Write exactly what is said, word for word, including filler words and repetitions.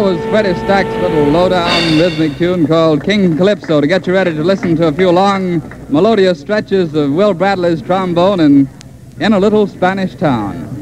was Freddie Stack's little low-down rhythmic tune called King Calypso to get you ready to listen to a few long, melodious stretches of Will Bradley's trombone in, in a Little Spanish Town.